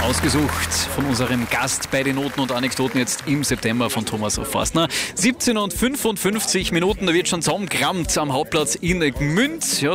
Ausgesucht von unserem Gast bei den Noten und Anekdoten jetzt im September von Thomas Forstner. 17:55 Minuten, da wird schon zusammengerammt am Hauptplatz in Gmünd. Ja,